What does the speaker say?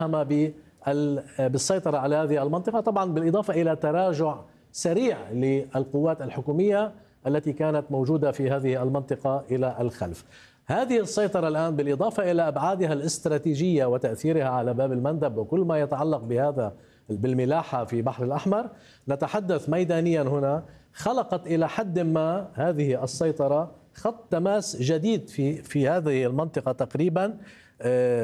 بالسيطرة على هذه المنطقة، طبعا بالإضافة إلى تراجع سريع للقوات الحكومية التي كانت موجودة في هذه المنطقة إلى الخلف. هذه السيطرة الآن بالإضافة إلى أبعادها الاستراتيجية وتأثيرها على باب المندب وكل ما يتعلق بهذا بالملاحة في بحر الأحمر، نتحدث ميدانيا هنا، خلقت إلى حد ما هذه السيطرة خط تماس جديد في هذه المنطقة تقريبا